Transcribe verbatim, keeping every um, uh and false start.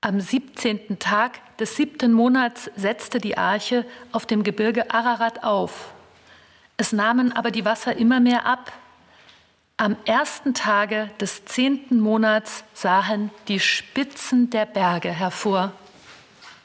Am siebzehnten Tag des siebten Monats setzte die Arche auf dem Gebirge Ararat auf. Es nahmen aber die Wasser immer mehr ab. Am ersten Tage des zehnten Monats sahen die Spitzen der Berge hervor.